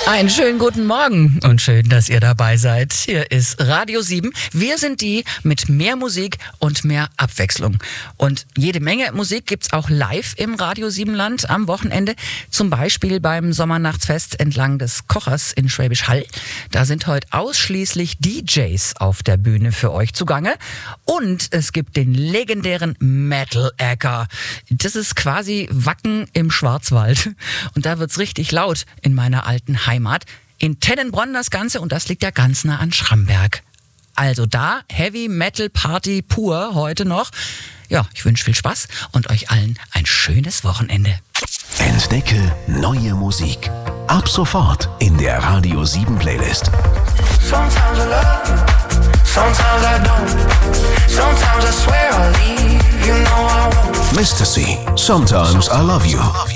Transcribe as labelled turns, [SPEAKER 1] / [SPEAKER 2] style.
[SPEAKER 1] Einen schönen guten Morgen und schön, dass ihr dabei seid. Hier ist Radio 7. Wir sind die mit mehr Musik und mehr Abwechslung. Und jede Menge Musik gibt's auch live im Radio 7 Land am Wochenende. Zum Beispiel beim Sommernachtsfest entlang des Kochers in Schwäbisch Hall. Da sind heute ausschließlich DJs auf der Bühne für euch zugange. Und es gibt den legendären Metal-Äcker. Das ist quasi Wacken im Schwarzwald. Und da wird's richtig laut in meiner alten Heimat. In Tennenbronn das Ganze und das liegt ja ganz nah an Schramberg. Also da Heavy Metal Party pur heute noch. Ja, ich wünsche viel Spaß und euch allen ein schönes Wochenende.
[SPEAKER 2] Entdecke neue Musik. Ab sofort in der Radio 7 Playlist.
[SPEAKER 3] Sometimes I love you, sometimes I don't. Sometimes I swear I'll leave, you know I won't.
[SPEAKER 2] Mr. C. Sometimes I Love You.